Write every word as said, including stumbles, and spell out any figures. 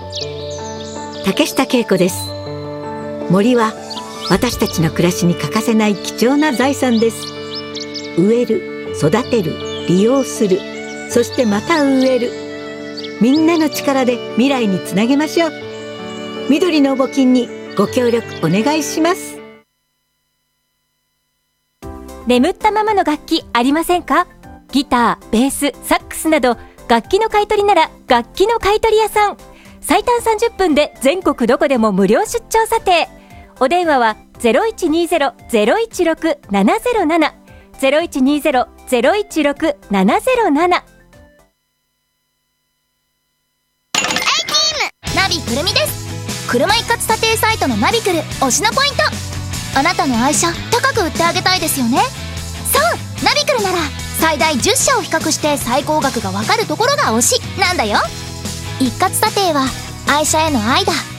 竹下恵子です。森は私たちの暮らしに欠かせない貴重な財産です。植える、育てる、利用する、そしてまた植える。みんなの力で未来につなげましょう。緑の募金にご協力お願いします。 眠ったままの楽器ありませんか？ギター、ベース、サックスなど楽器の買い取りなら楽器の買い取り屋さん。最短さんじゅっぷんで全国どこでも無料出張査定。お電話は ゼロいちにゼロ ゼロいちろく ななゼロなな ゼロいちにゼロ ゼロいちろく ななゼロなな。 ナビくるみです。車一括査定サイトのナビクル推しのポイント。あなたの愛車高く売ってあげたいですよね。そう、ナビクルなら最大じゅっしゃを比較して最高額がわかるところが推しなんだよ。一括査定は愛車への愛だ。